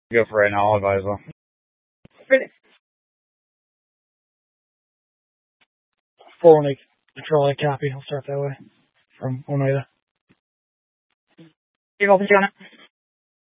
Go for right now. I'll advise well. Finish. 418 Control A copy. I'll start that way from Oneida. You're open on it.